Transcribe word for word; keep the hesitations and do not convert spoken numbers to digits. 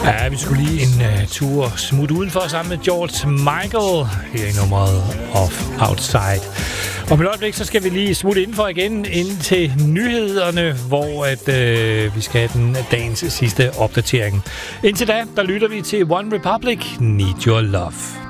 Ja, vi skulle lige en uh, tur smutte udenfor sammen med George Michael her i nummeret of Outside. Om et øjeblik, så skal vi lige smutte indenfor igen ind til nyhederne, hvor at, uh, vi skal have den dagens sidste opdatering. Indtil da, der lytter vi til One Republic, Need Your Love.